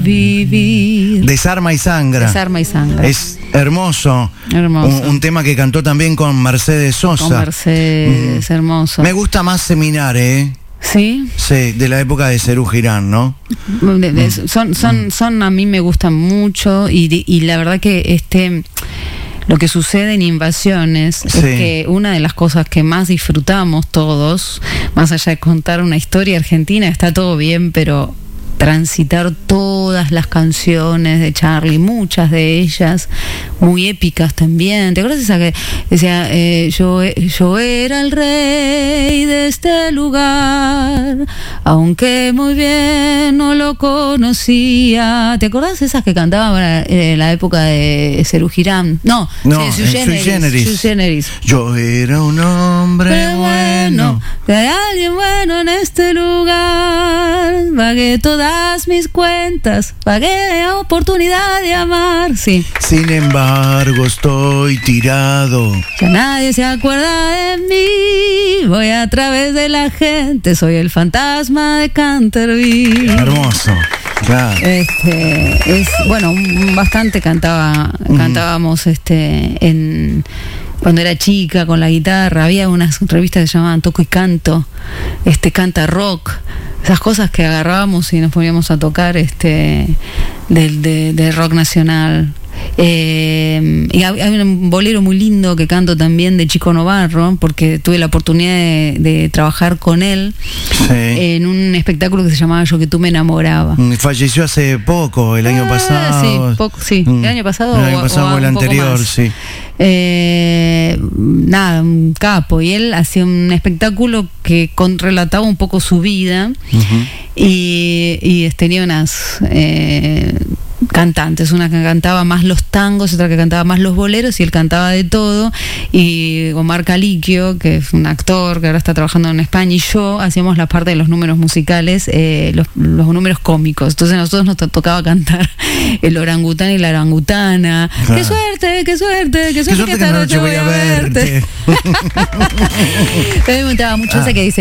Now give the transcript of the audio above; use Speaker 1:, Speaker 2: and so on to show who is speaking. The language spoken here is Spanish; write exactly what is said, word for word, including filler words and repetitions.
Speaker 1: vivir.
Speaker 2: Desarma y sangra.
Speaker 1: Desarma y sangra.
Speaker 2: Es hermoso.
Speaker 1: Hermoso.
Speaker 2: Un, un tema que cantó también con Mercedes Sosa.
Speaker 1: Con Mercedes, mm. hermoso.
Speaker 2: Me gusta más Seminar, ¿eh?
Speaker 1: ¿Sí?
Speaker 2: Sí, de la época de Serú Girán, ¿no?
Speaker 1: De, de, son, son, son, a mí me gustan mucho y, y la verdad que este... Lo que sucede en Invasiones sí. es que una de las cosas que más disfrutamos todos, más allá de contar una historia argentina, está todo bien, pero transitar todas las canciones de Charly, muchas de ellas muy épicas también. ¿Te acuerdas esa que decía eh, yo, yo era el rey de este lugar, aunque muy bien no lo conocía? ¿Te acuerdas esas que cantaban en la época de Serú Girán? No,
Speaker 2: no
Speaker 1: sí, Sui Generis,
Speaker 2: Generis.
Speaker 1: Sui Generis.
Speaker 2: Yo era un hombre
Speaker 1: Pero bueno, que hay alguien bueno en este lugar, pagué todas mis cuentas, pagué la oportunidad de amar. Sí.
Speaker 2: Sin embargo, estoy tirado.
Speaker 1: Ya nadie se acuerda de mí. Voy a través de la gente. Soy el fantasma de Canterville.
Speaker 2: Hermoso. Claro.
Speaker 1: Este, es, bueno, bastante cantaba, cantábamos este en cuando era chica con la guitarra. Había unas revistas que se llamaban Toco y Canto, este Canta Rock, esas cosas que agarrábamos y nos poníamos a tocar este del de, de rock nacional. Eh, y hay un bolero muy lindo que canto también de Chico Novarro, porque tuve la oportunidad de, de trabajar con él
Speaker 2: sí.
Speaker 1: en un espectáculo que se llamaba Yo que tú me enamoraba.
Speaker 2: Falleció hace poco, el año
Speaker 1: ah,
Speaker 2: pasado.
Speaker 1: Sí, poco, sí. El año pasado
Speaker 2: el año
Speaker 1: o,
Speaker 2: pasado
Speaker 1: o,
Speaker 2: o el anterior, sí.
Speaker 1: Eh, nada, un capo. Y él hacía un espectáculo que con, relataba un poco su vida uh-huh. y, y tenía unas eh, cantantes, una que cantaba más los tangos, otra que cantaba más los boleros, y él cantaba de todo. Y Omar Caliquio, que es un actor que ahora está trabajando en España, y yo hacíamos la parte de los números musicales, eh, los, los números cómicos. Entonces a nosotros nos tocaba cantar el orangután y la orangutana. Claro. ¡Qué suerte, qué suerte, qué suerte, qué suerte que esta noche voy a verte! verte. A mí me gustaba mucho ah. esa que dice